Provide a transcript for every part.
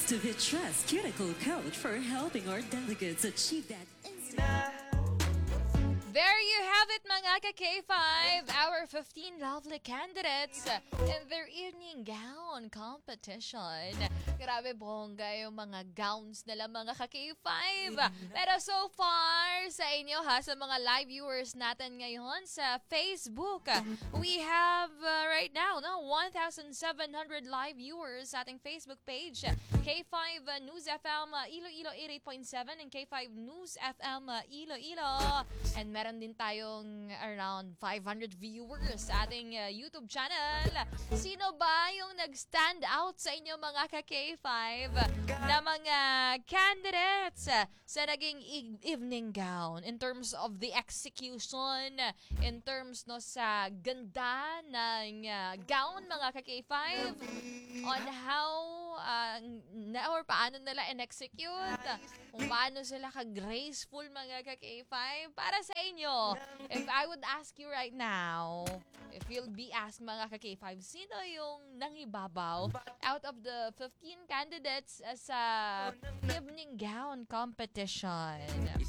to Vitras Cuticle Coach for helping our delegates achieve that instant. There you have it, mga ka-K5, our 15 lovely candidates in their evening gown competition. Grabe bongga yung mga gowns nila, mga ka-K5. Pero so far, sa inyo ha, sa mga live viewers natin ngayon sa Facebook, we have right now 1,700 live viewers sa ating Facebook page. K5 News FM Iloilo 88.7 and K5 News FM Iloilo. And meron din tayong around 500 viewers sa ating YouTube channel. Sino ba yung nag-stand out sa inyo, mga ka-K5 na mga candidates sa naging evening gown in terms of the execution, in terms no sa ganda ng gown, mga ka-K5, on how or paano nila in-execute, kung paano sila ka-graceful, mga ka-K5. Para sa inyo, if I would ask you right now, if you'll be asked, mga ka-K5, sino yung nangibabaw out of the 15 candidates sa evening gown competition?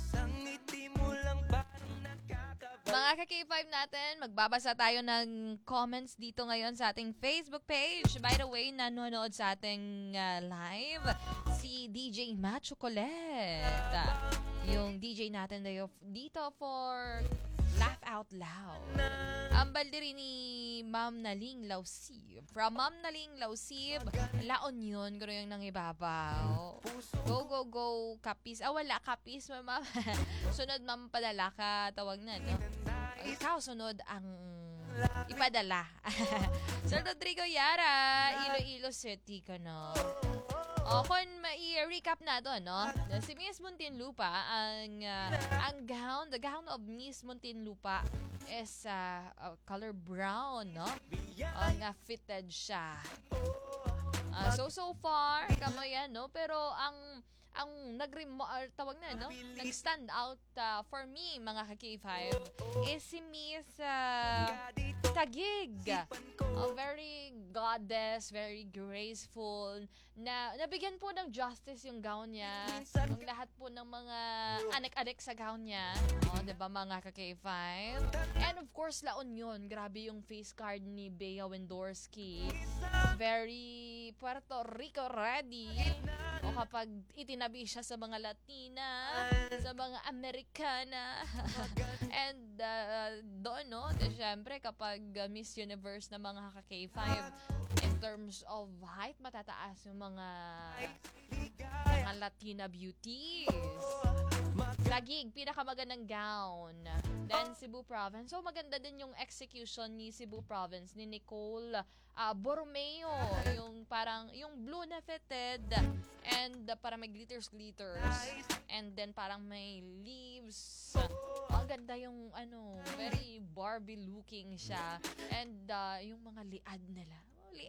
Mga ka-K5 natin, magbabasa tayo ng comments dito ngayon sa ating Facebook page. By the way, nanonood sa ating live si DJ Matt Chocolate. Yung DJ natin dito for Laugh Out Loud. Ang balde rin ni Ma'am Naling Lausib. From Ma'am Naling Lausib, laon yun, gano'n yung nangibabaw. Go, go, go, kapis. Wala, kapis, ma'am. Sunod, ma'am, padala ka. Tawag na, no? Ikaw, sunod ang ipadala. Sir Rodrigo Yara, Iloilo City ka, no? O, kung mai-recap na to, no? Si Miss Muntinlupa, the gown of Miss Muntinlupa is color brown, no? Ang fitted siya. So far, kamo yan, no? Pero ang tawag na, no? Nag-stand out for me, mga ka-K5, is si Miss Tagig. Very goddess, very graceful. Nabigyan po ng justice yung gown niya. Ang lahat po ng mga anek-anek sa gown niya. Diba, mga ka-K5? And of course, laon yun. Grabe yung face card ni Bea Wendorsky. Very Puerto Rico ready. O kapag itinabi siya sa mga Latina, sa mga Amerikana. And doon, no? Siyempre, kapag Miss Universe na mga ka-K5, in terms of height, matataas yung mga Latina beauties. Tagig, pinakamagandang gown. Then, Cebu Province. So, maganda din yung execution ni Cebu Province, ni Nicole Borromeo. Yung parang, yung blue na fitted. And parang may glitters. And then, parang may leaves. Ang ganda yung, very Barbie looking siya. And yung mga liad nila.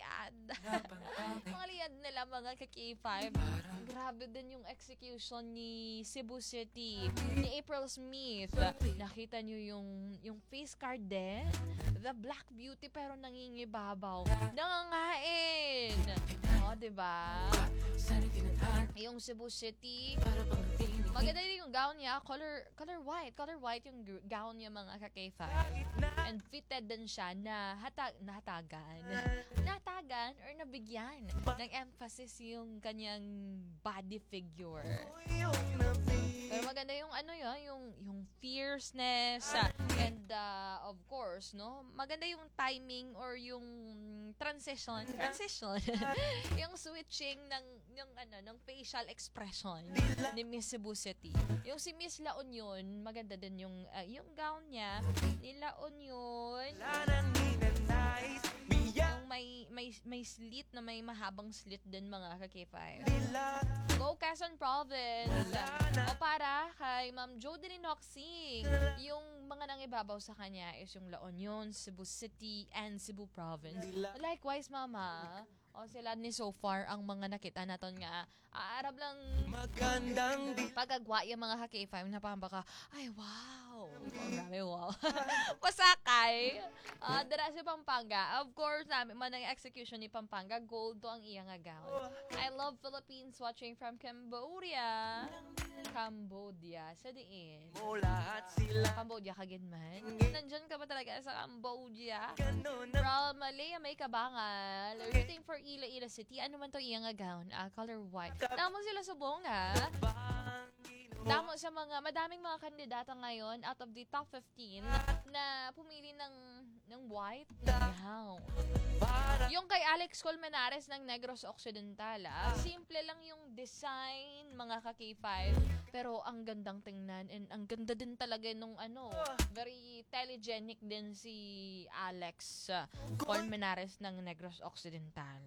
Mga liad nila, mga ka-K5. Grabe din yung execution ni Cebu City, ni April Smith. Nakita nyo yung face card din? The Black Beauty, pero nangingibabaw. Nangangain! Diba? Yung Cebu City, maganda din yung gown niya, color white yung gown niya, mga ka-K5. And fitted din siya na natagan or nabigyan ng emphasis yung kanyang body figure. Pero maganda yung yung fierceness, and of course, no, maganda yung timing or yung transition yung switching ng facial expression ni Miss Cebu City. Yung si Miss La Union, maganda din yung gown niya ni La Union. Yung may slit na may mahabang slit din, mga ka-K5. Go Quezon Province. O para kay Ma'am Jodeline Hoxing, yung mga nangibabaw sa kanya is yung La Union, Cebu City, and Cebu Province. Likewise, mama, sila ni so far ang mga nakita naton nga Arab lang pagagwa yung mga ka-K5 na parang baka, ay wow, Wow. Grabe, wow. Pasakay. Dara sa Pampanga. Of course, namin man ang execution ni Pampanga. Gold to ang iyang gown. I love Philippines watching from Cambodia. Cambodia. Sa diin. Cambodia kagin man. Nandyan ka ba talaga sa Cambodia? From Malaya may kabangal. Rooting for Iloilo City. Ano man to iyang gown? Color white. Tama sila sa bunga. Tama sa madaming mga kandidata ngayon out of the top 15 na pumili ng white na gown. Yung kay Alex Colmenares ng Negros Occidental, simple lang yung design, mga ka-K5, pero ang gandang tingnan and ang ganda din talaga nung very telegenic din si Alex Colmenares ng Negros Occidental.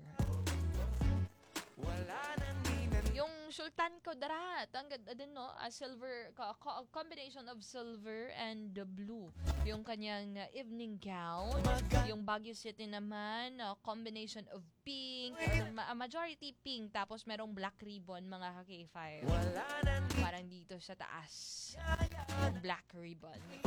Yung Sultan Kudarat, ang ganda din, no? Silver, combination of silver and blue. Yung kanyang evening gown. Yung Baguio City naman, combination of pink, majority pink, tapos merong black ribbon, mga ka-K5. Parang dito sa taas, yung black ribbon.